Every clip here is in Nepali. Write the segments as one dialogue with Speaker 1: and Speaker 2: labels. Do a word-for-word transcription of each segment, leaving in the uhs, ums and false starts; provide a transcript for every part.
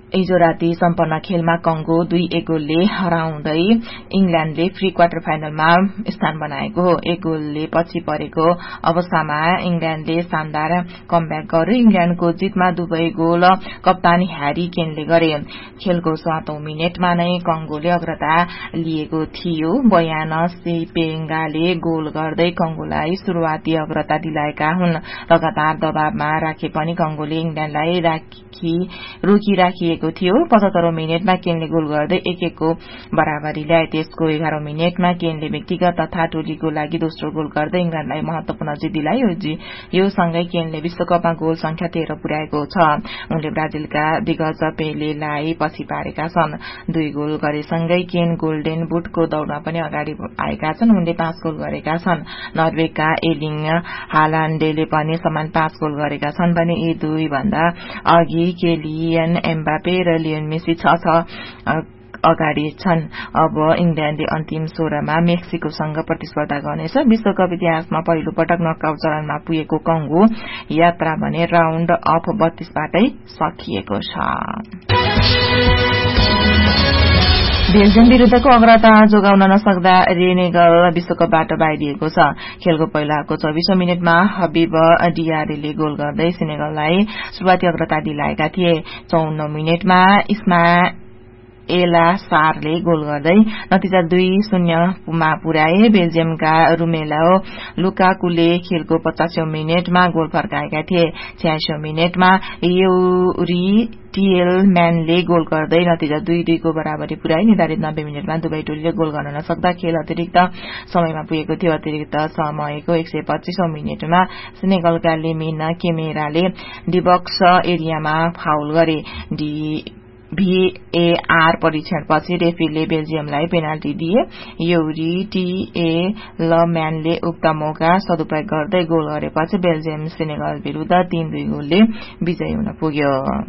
Speaker 1: हिजो राति सम्पन्न खेलमा कंगो दुई एक गोलले हराउँदै इंग्ल्याण्डले प्री क्वार्टर फाइनलमा स्थान बनाएको हो। एक गोलले पछि परेको अवस्थामा इंग्ल्याण्डले शानदार कमब्याक गर्यो। इंग्ल्याण्डको जितमा दुवै गोल कप्तान ह्यारी केनले गरे। खेलको सातौं मिनेटमा नै कंगोले अग्रता लिएको थियो। बयान सेपेंगाले गोल गर्दै कंगोलाई शुरूआती अग्रता दिलाएका हुन्। लगातार दबावमा राखे पनि कंगोले इंग्ल्याण्डलाई राखी रोकी राखिएको थियो। पचहत्तरौं मिनेटमा केनले गोल गर्दै एक एक को बराबरी ल्याए। त्यसको एघारौं मिनेटमा केनले व्यक्तिगत तथा टोलीको लागि दोस्रो गोल गर्दै इंग्ल्याण्डलाई महत्वपूर्ण जित दिलायो। यो सँगै केनले विश्वकपमा गोल संख्या तेह्र पुर्याएको छ। उनले ब्राजिलका दिग्गज पेलेलाई पछि पारेका छन्। दुई गोल गरेसँगै केन गोल्डेन बुटको दौड़मा पनि अगाडि आएका छन्। उनले पाँच गोल गरेका छन्। नर्वेका एलिङ हालाण्डेले पनि समान पाँच गोल गरेका छन् भने यी दुई भन्दा अघि केलियन एम्बापे र लियोन मेसी छ छ अगाडि छन्। अब इंग्ल्याण्डले अन्तिम सोह्रमा मेक्सिकोसँग प्रतिस्पर्धा गर्नेछ। विश्वकप इतिहासमा पहिलो पटक नकआउट चरणमा पुगेको कंगो यात्रा भने राउण्ड अफ बत्तीसबाटै सकिएको छ। बेल्जियम विरूद्धको अग्रता जोगाउन नसक्दा रेनेगल विश्वकपबाट बाहिरिएको छ। खेलको पहिलाको चौबीसौं मिनटमा हबीब डियारेले गोल गर्दै सेनेगललाई शुरूआती अग्रता दिलाएका थिए। चौवन्नौं मिनटमा इस्मा एला सारले गोल गर्दै नतिजा दुई शून्यमा पुर्याए। बेल्जियमका रुमेलो लुकाकुले खेलको पचासीौं मिनटमा गोल फर्काएका थिए। छयासीौं मिनटमा युरी टिएलम्यानले गोल गर्दै नतिजा दुई दुई को बराबरी पुर्याए। निर्धारित नब्बे मिनटमा दुवै टोलीले गोल गर्न नसक्दा खेल अतिरिक्त समयमा पुगेको थियो। अतिरिक्त समयको एक सय पच्चीसौं मिनटमा सेनेगलका लेमिन केमेराले डिबक्स एरियामा फाउल गरे। डी भीएआर परीक्षणपछि रेफरीले बेल्जियमलाई पेनाल्टी दिए। युरी टिएलम्यानले उक्त मौका सदुपयोग गर्दै गोल गरेपछि बेल्जियम सेनेगल विरूद्ध तीन दुई गोलले विजयी हुन पुग्यो।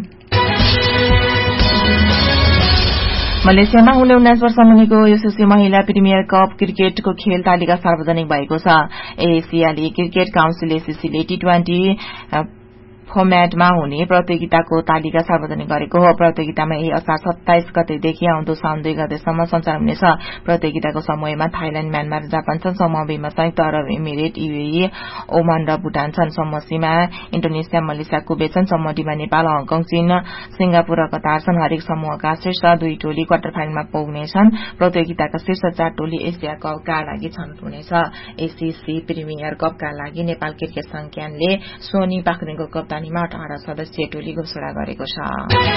Speaker 1: मलेसियामा हुने उन्नाइस वर्ष मुनिको एसएससी महिला प्रिमियर कप क्रिकेटको खेल तालिका सार्वजनिक भएको छ। एसियाली क्रिकेट काउन्सिल एसीसीले टी ट्वेन्टी फर्मेटमा हुने प्रतियोगिताको तालिका सार्वजनिक गरेको हो। प्रतियोगितामा यही असार सत्ताइस गतेदेखि आउँदो साउन दुई गतेसम्म सञ्चालन हुनेछ। प्रतियोगिताको समूहमा थाइल्याण्ड, म्यानमार, जापान छन्। समूह बीमा संयुक्त अरब इमिरेट, यूएई, ओमान र भूटान छन्। समूह सीमा इन्डोनेसिया, मलेसिया, कुवेत छन्। समूह डीमा नेपाल, हङकङ, चीन, सिंगापुर र कतार छन्। हरेक समूहका शीर्ष दुई टोली क्वार्टर फाइनलमा पुग्नेछन्। प्रतियोगिताका शीर्ष चार टोली एसिया कपका लागि छनौट हुनेछ। एसीसी प्रिमियर कपका लागि नेपाल क्रिकेट संज्ञानले सोनी पाखरिनको कप्तानी अठार सदस्यीय टोली घोषणा गरेको छ।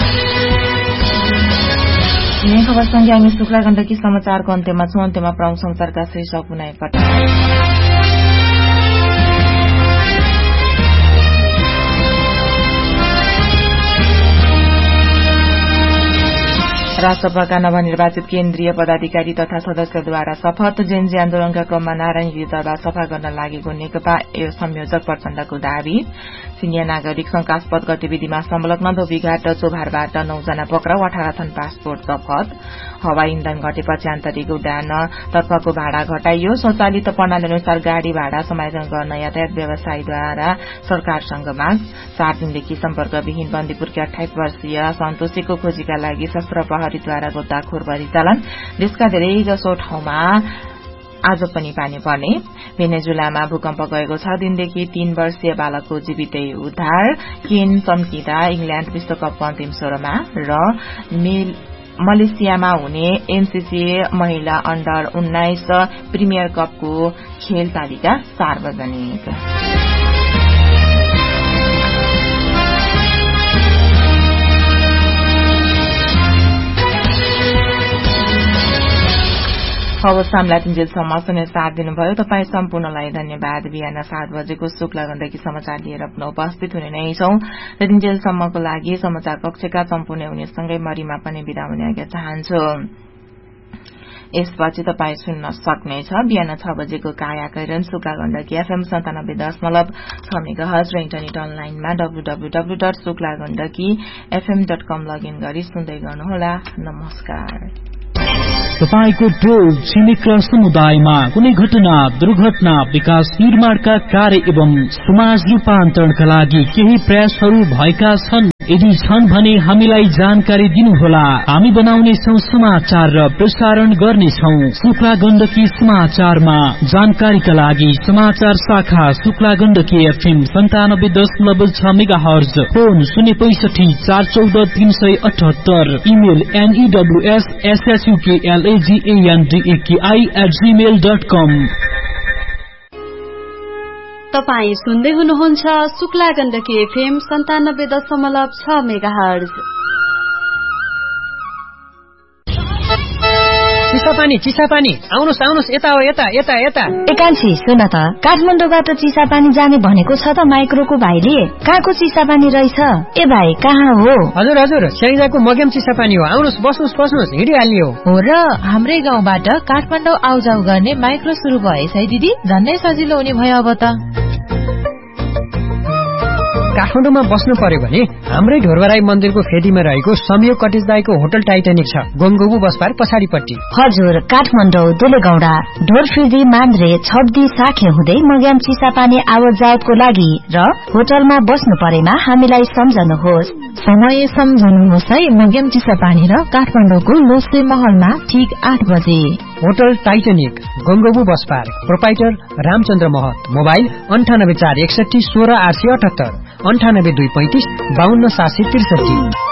Speaker 1: यही खबरसँगै हामी शुक्ला गण्डकी समाचारको अन्त्यमा छौं। अन्त्यमा प्रमुख समाचारका शीर्षक पुनः एकपटक। राष्ट्रसभाका नवनिर्वाचित केन्द्रीय पदाधिकारी तथा सदस्यद्वारा शपथ। जेन्जी आन्दोलनका क्रममा नारायणी दरबार सफा गर्न लागेको नेकपा संयोजक प्रचण्डको दावी। सिनियर नागरिक शंकास्पद गतिविधिमा संलग्न धोबीघाट चोभारबाट नौजना पक्राउ, अठार थन पासपोर्ट जफत। हवाई इन्धन घटेपछि आन्तरिक उडान तर्फको भाड़ा घटाइयो। स्वचालित प्रणाली अनुसार गाड़ी भाड़ा समायोजन गर्न यातायात व्यवसायीद्वारा सरकारसँग माग। चार दिनदेखि सम्पर्कविहीन बन्दीपुरकी अठाइस वर्षीय सन्तोषीको खोजीका लागि सशस्त्र प्रहरीद्वारा गोताखोर परिचालन। देशका धेरै जसो ठाउँमा आज पनि पानी पर्ने। भेनेजुलामा भूकम्प गएको छ दिनदेखि तीन वर्षीय बालकको जीवितै उद्धार। केन चम्किँदा इंग्ल्याण्ड विश्वकपको अन्तिम सोह्रमा। र मलेसियामा हुने एमसीसी महिला अन्डर उन्नाइस प्रिमियर कपको खेल तालिका सार्वजनिक। हवस्, हामीलाई तिनजेलसम्म सुने साथ दिनुभयो। तपाईँ सम्पूर्णलाई धन्यवाद। बिहान सात बजेको शुक्ला गण्डकी समाचार लिएर पुनः उपस्थित हुने नै छौं। र तिनजेलसम्मको लागि समाचार कक्षका सम्पूर्ण हुनेसँगै मरिमा पनि बिदा हुने आज्ञा चाहन्छु। यसपछि तपाईँ सुन्न सक्नेछ बिहान छ बजेको काया कैरन शुक्ला गण्डकी एफएम सन्तानब्बे दशमलव छ मेगाहर्ज र इन्टरनेट अनलाइनमा W W W dot Shukla Gandaki FM dot com login गरी सुन्दै गर्नुहोला। नमस्कार।
Speaker 2: तपाईको टोल छिमेक र समुदायमा कुनै घटना, दुर्घटना, विकास निर्माणका कार्य एवं समाज रूपान्तरणका लागि केही प्रयासहरू भएका छन् यदि छन् भने हामीलाई जानकारी दिनुहोला। हामी बनाउनेछौं समाचार र प्रसारण गर्नेछौं शुक्ला गण्डकी समाचारमा। जानकारीका लागि समाचार शाखा शुक्ला गण्डकी एफएम सन्तानब्बे दशमलव छ मेगा हर्ज, फोन शून्य पैसठी चार चौध तीन सय अठहत्तर, इमेल एनईडब्ल्यूएस एसएसयूकेएलएजीएनडीएकेआई एट जीमेल डट कम।
Speaker 3: तपाई सुन्दै हुनुहुन्छ शुक्ला गण्डकी एफएम सन्तानब्बे दशमलव छ मेगा हर्ज।
Speaker 4: चिसापानी चिसापानी आउनुहोस् आउनुहोस्, यता हो यता यता यता।
Speaker 5: एकान्छी सुन त, काठमाडौँबाट चिसापानी जाने भनेको छ त माइक्रोको भाइले। कहाँको चिसापानी रहेछ? ए भाइ कहाँ हो?
Speaker 4: हजुर हजुर, स्याङ्जाको मगेम चिसापानी हो। आउनुहोस् बस्नुहोस् बस्नुहोस्, हिँडिहाल्ने हो।
Speaker 6: हो र, हाम्रै गाउँबाट काठमाडौँ आउजाउ गर्ने माइक्रो सुरु भएछ है दिदी। झन्नै सजिलो हुने भयो अब त।
Speaker 4: काठमाडौँमा बस्नु पर्यो भने हाम्रै ढोरबराई मन्दिरको फेदीमा रहेको संयोग कटेज दाईको होटल टाइटानिक छ, गोमगोबु बसपार पछाडिपट्टि।
Speaker 5: हजुर, काठमाडौँ दुलेगौडा ढोरफिर्दी मान्द्रे छब्दी साखे हुँदै मग्याम चिसापानी आवत जावतको लागि र होटलमा बस्नु परेमा हामीलाई सम्झनुहोस्।
Speaker 6: समय सम्झनुहोस् है। मग्याम चिसापानी र काठमाडौँको लोसे महलमा ठीक आठ बजे।
Speaker 4: Hotel Titanic, गोमगोबु bus park, proprietor Ramchandra महत। मोबाइल अन्ठानब्बे चार एकसठी सोह्र आठ सय अठहत्तर, अन्ठानब्बे दुई पैंतिस बाहन्न सात सय त्रिसठी।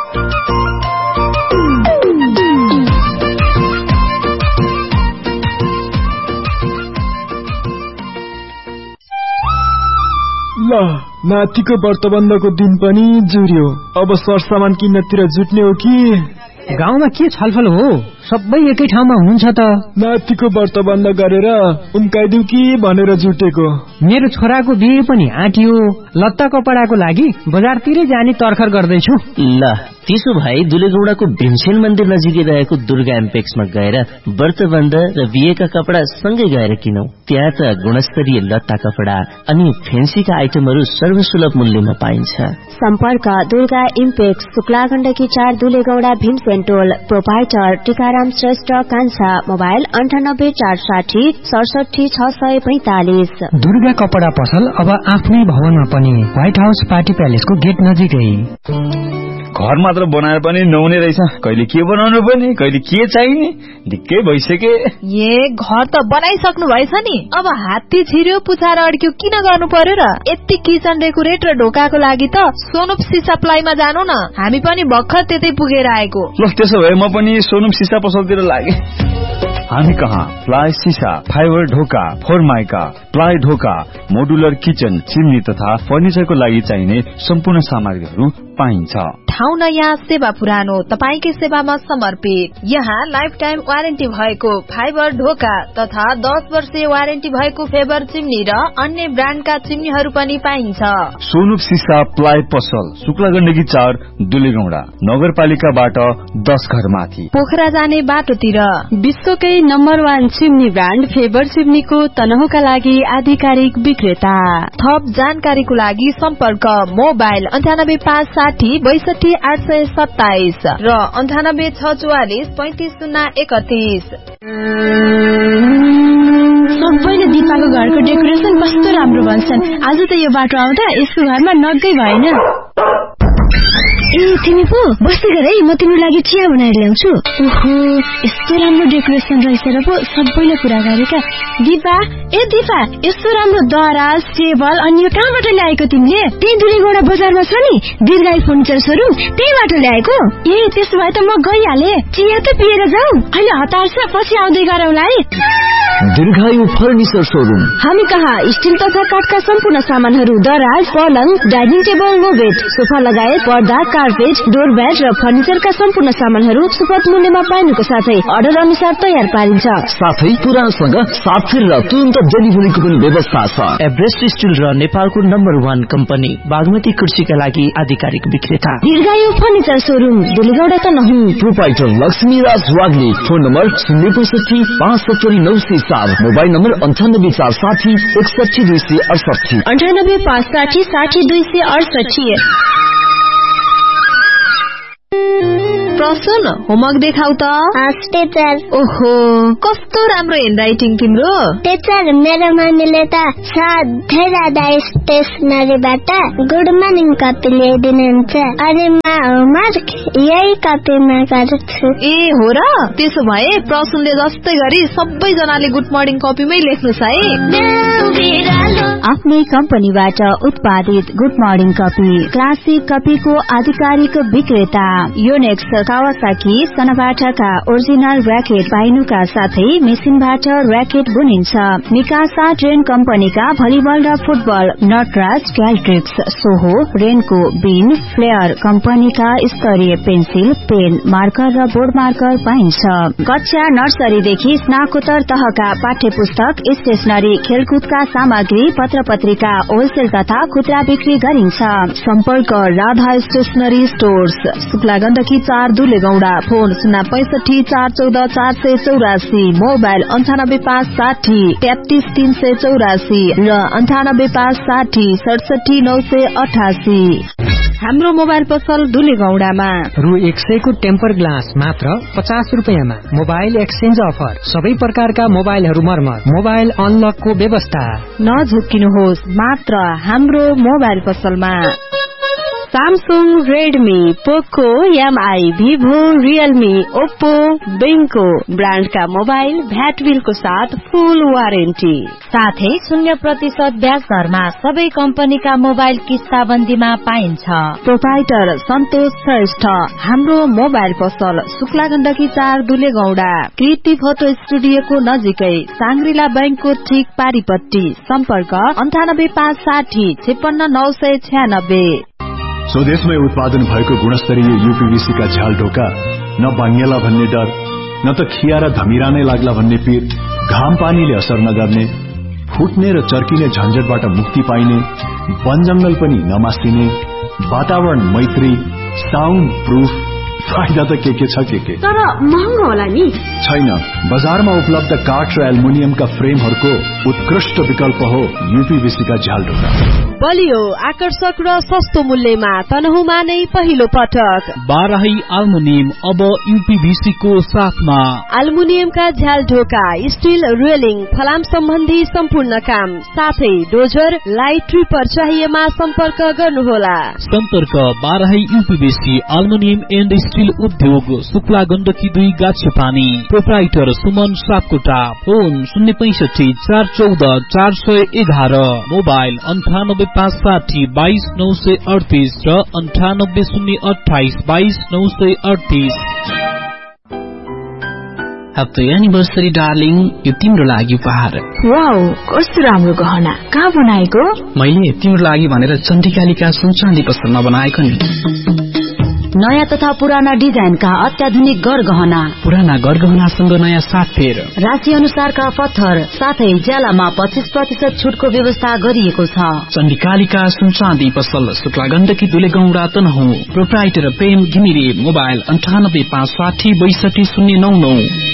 Speaker 7: ल, नातिको व्रतबन्धको दिन पनि जुर्यो। अब सरसामान किन्नतिर जुट्ने हो कि?
Speaker 4: गाउँमा के छलफल हो? सबै एकै ठाउँमा हुनुहुन्छ त।
Speaker 7: नातिको व्रतबन्ध गरेर उम्काइदिउ कि भनेर जुटेको।
Speaker 4: मेरो छोराको बिहे पनि आँटियो। लत्ता कपडाको लागि बजारतिरै जाने तर्खर गर्दैछु।
Speaker 8: ल, त्यसो भए दुलेगौडाको भीमसेन मन्दिर नजिकै रहेको दुर्गा एम्पेक्समा गएर व्रतबन्ध र बिहेका कपडा सँगै गएर किनौ। त्यहाँ त गुणस्तरीय लत्ता कपडा अनि फेन्सीका आइटमहरू सर्वसुलभ मूल्यमा पाइन्छ।
Speaker 9: सम्पर्क दुर्गा इम्पेक्स, शुक्ला गण्डकी चार, दुलेगौडा, भीमसेन टोल। प्रोपाइटर टीकाराम श्रेष्ठ कान्छा। मोबाइल अन्ठानब्बे चार साठी सडसठी छ सय पैंतालिस।
Speaker 4: दुर्गा कपडा पसल अब आफ्नै भवनमा पनि, व्हाइट हाउस पार्टी प्यालेसको गेट नजिकै।
Speaker 10: घर मात्र बनाएर पनि नहुने रहेछ, कहिले के बनाउनु पर्ने, कहिले के चाहिने, ढिक्कै भइसके।
Speaker 6: ए घर त बनाइसक्नु भएछ नि, अब हात्ती छिर्यो पुछाएर अड्क्यो किन गर्नु पर्यो र? यति किचन डेकोरेट र ढोकाको लागि त सोनुप सिसा प्लाईमा जानु न, हामी पनि भर्खर त्यतै पुगेर आएको।
Speaker 10: ल त्यसो भए म पनि सोनुप सिसा पसलतिर लागे। हामी कहाँ प्लाई सिसा, फाइबर ढोका, फोरमाइका, प्लाई ढोका, मोडुलर किचन, चिम्नी तथा फर्निचरको लागि चाहिने सम्पूर्ण सामग्रीहरू पाइन्छ।
Speaker 6: ठाउँ नयाँ, सेवा पुरानो, तपाईकै सेवामा समर्पित। यहाँ लाइफ टाइम वारेन्टी भएको फाइबर ढोका तथा दस वर्षीय वारेन्टी भएको फेबर चिम्नी र अन्य ब्रान्डका चिम्नीहरू पनि पाइन्छ।
Speaker 10: सोनुप सिसा प्लाई पसल, शुक्ला गण्डकी चार, दुलेगौडा, नगरपालिकाबाट दस घर माथि,
Speaker 3: पोखरा जाने बाटोतिर। विश्वकै number one chimney brand favour चिम्नीको तनहुका लागि आधिकारिक विक्रेता।
Speaker 6: थप जानकारीको लागि सम्पर्क मोबाइल अन्ठानब्बे पाँच साठी बैसठी आठ सय सत्ताइस र अन्ठानब्बे छ चौवालिस पैंतिस शून्य एकतीस।
Speaker 11: सबैले दिपाको घरको डेकोरेसन कस्तो राम्रो भन्छन्। आज त यो बाटो आउँदा यसको घरमा नगै भएन।
Speaker 9: ए तिमी पो बस्दै गर है, म तिम्रो लागि चिया बनाएर ल्याउँछु।
Speaker 11: ओहो, यस्तो राम्रो डेकोरेसन रहेछ र पो सबैले कुरा गरेका। दिपा, ए दिपा, यस्तो राम्रो दराज, टेबल अनि यो कहाँबाट ल्याएको तिमीले?
Speaker 9: त्यही दुलेगौडा बजारमा छ नि दीर्घायु फर्निचर सोरुम, त्यहीबाट ल्याएको।
Speaker 11: ए त्यसो भए त म गइहाले।
Speaker 9: चिया त पिएर जाऊ,
Speaker 11: अहिले हतार छ, पछि आउँदै गरौँला है।
Speaker 12: दीर्घायु फर्निचर सोरुम।
Speaker 9: हामी कहाँ स्टिल तथा काठका सम्पूर्ण सामानहरू, दराज, पलङ, dining table, no bed, sofa लगायत पर्दा, कार्पेट, डोरम्याट र फर्निचरका सम्पूर्ण सामानहरू सुपथ मूल्यमा पाइनुको साथै अर्डर अनुसार तयार पारिन्छ।
Speaker 12: साथै पुरानसँग साथी र तुरन्त डेलिभरीको पनि व्यवस्था छ।
Speaker 8: एभरेस्ट स्टिल र नेपालको नम्बर वान कम्पनी बागमती कुर्सीका लागि आधिकारिक विक्रेता।
Speaker 9: दीर्घायु फर्निचर सोरुम, दुलेगौडा त नहुँ।
Speaker 12: प्रोपाइटर लक्ष्मीराज वाग्ली। फोन नम्बर शून्य पैसठी पाँच सत्तरी नौ सय चार, मोबाइल नम्बर अन्ठानब्बे चार साठी एकसठी दुई सय अडसठी,
Speaker 9: अन्ठानब्बे पाँच साठी साठी दुई सय अडसठी।
Speaker 6: दर्शन होमवर्क देखाउ त।
Speaker 11: टीचर।
Speaker 6: ओहो कस्तो राम्रो ह्यान्डराइटिङ तिम्रो।
Speaker 11: टीचर मेरो मम्मीले त सधैँ राधा स्टेसनरीबाट गुड मर्निङ कपी ल्याइदिनुहुन्छ अनि म होमवर्क यही कपीमा गर्छु।
Speaker 6: ए हो र, त्यसो भए प्रसुनले जस्तै गरी सबैजनाले गुड मर्निङ कपीमै लेख्नुस् है।
Speaker 5: आफ्नै कम्पनीबाट उत्पादित गुड मर्निङ कपी क्लासिक कपीको आधिकारिक विक्रेता योनेक्स कावासाकी सनाबाटाका ओरिजिनल र्याकेट पाइनुका साथै मेसिनबाट र्याकेट बुनिन्छ। मिकासा ट्रेन कम्पनीका भलिबल र फुटबल, नटराज, क्याल्ट्रिक्स, सोहो, रेनको, बिन, फ्लेयर कम्पनीका स्तरीय पेन्सिल, पेन, मार्कर र बोर्ड मार्कर पाइन्छ। कक्षा नर्सरीदेखि स्नाकोत्तर तहका पाठ्य पुस्तक, स्टेशनरी, खेलकुदका सामग्री, पत्र पत्रिका होलसेल तथा खुद्रा बिक्री गरिन्छ। सम्पर्क राधा स्टेशनरी स्टोर्स, शुक्ला गण्डकी चार दुलेगौडा, फोन शून्य पैंसठी चार चौध चार सय चौरासी, मोबाइल अन्ठानब्बे पाँच साठी तेत्तीस तीन सय चौरासी र अन्ठानब्बे पाँच साठी सडसठी नौ सय अठासी। हाम्रो मोबाइल पसल दुलेगौडामा
Speaker 4: रु एक सयको टेम्पर ग्लास मात्र पचास रुपियाँमा। मोबाइल एक्सचेन्ज अफर, सबै प्रकारका मोबाइलहरू मर्मत, मोबाइल अनलकको व्यवस्था।
Speaker 5: नझुक्किनुहोस्, मात्र हाम्रो मोबाइल पसलमा। सामसुङ, रेडमी, पोको, MI, Vivo, Realme, Oppo, बेङ्को ब्रान्डका mobile VAT बिलको साथ फुल वारेन्टी
Speaker 1: साथै शून्य प्रतिशत ब्याज दरमा सबै कम्पनीका मोबाइल किस्ताबन्दीमा पाइन्छ।
Speaker 5: प्रोपाइटर सन्तोष श्रेष्ठ। हाम्रो मोबाइल पसल शुक्ला गण्डकी चार दुलेगौडा, कृति फोटो स्टुडियोको नजिकै, साङ्ग्रिला बैंकको ठीक पारिपट्टि। सम्पर्क अन्ठानब्बे पाँच साठी छेपन्न नौ सय छ्यानब्बे।
Speaker 13: स्वदेशमै उत्पादन भएको गुणस्तरीय यूपीवीसी का झ्याल ढोका न भाङ्गेला भन्ने डर, न त खिया र धमिरा नै लाग्ला भन्ने पीर, घाम पानीले असर नगर्ने, फुट्ने र चर्किने झन्झटबाट मुक्ति पाइने, वन जंगल पनि नमासिने, वातावरण मैत्री, साउन्ड प्रूफ, फाइदा त के के छ के के,
Speaker 9: तर महँगो होला नि?
Speaker 13: छैन, बजारमा उपलब्ध काठ र एल्युमिनियमका फ्रेमहरूको उत्कृष्ट विकल्प हो यूपीवीसी का झ्याल ढोका।
Speaker 6: बलियो, आकर्षक र सस्तो मूल्यमा तनहुमा नै पहिलो पटक
Speaker 2: बाराही एल्युमिनियम अब यूपीवीसी को साथमा।
Speaker 6: एल्युमिनियमका झ्याल ढोका, स्टील रेलिङ, फलाम सम्बन्धी सम्पूर्ण काम, साथै डोजर, लाइट ट्रिपर चाहिएमा सम्पर्क गर्नुहोला।
Speaker 2: सम्पर्क Barahi UPVC aluminium and steel उद्योग, शुक्ला गण्डकी दुई गाछे पानी। प्रोप्राइटर सुमन सापकोटा। फोन शून्य पैंसठी चार चौध चार सय एघार, मोबाइल अन्ठानब्बे पाँच साठी बाइस नौ सय अडतीस र अन्ठानब्बे शून्य अठाइस बाइस नौ सय अडतीस।
Speaker 14: ह्याप्पी एनिभर्सरी डार्लिङ, यो तिम्रो लागि उपहार।
Speaker 3: वाउ, कस्तो राम्रो गहना, कहाँ बनाएको?
Speaker 14: मैले तिम्रो लागि भनेर चण्डिकालिका सुनचाँदी पसलमा बनाएको नि।
Speaker 5: नयाँ तथा पुराना डिजाइनका अत्याधुनिक गरगहना,
Speaker 14: पुराना गरगहनासँग नयाँ साथ फेर,
Speaker 5: राशि अनुसारका पत्थर, साथै ज्यालामा पच्चीस प्रतिशत छुटको व्यवस्था गरिएको छ।
Speaker 14: चण्डिकालिका सुनचाँदी पसल, शुक्ला गण्डकी दुलेगौडा तनहुँ। प्रोप्राइटर प्रेम घिमिरे। मोबाइल अन्ठानब्बे पाँच साठी बैसठी शून्य नौ नौ।